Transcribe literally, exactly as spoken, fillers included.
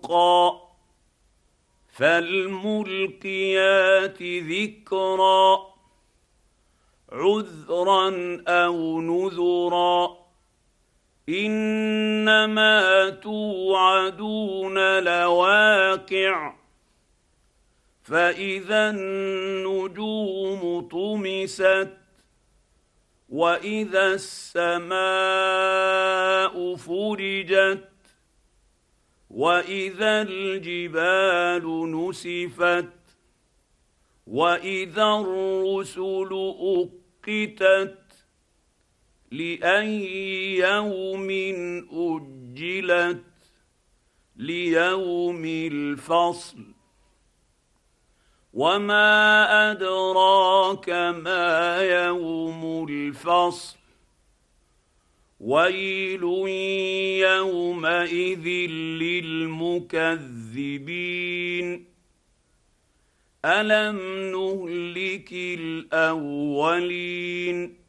شقا فالملقيات ذكرا عذرا او نذرا انما توعدون لواقع فاذا النجوم طمست واذا السماء فرجت واذا الجبال نسفت واذا الرسل اقتت لاي يوم اجلت ليوم الفصل وما ادراك ما يوم الفصل ويل يومئذ للمكذبين الم نهلك الاولين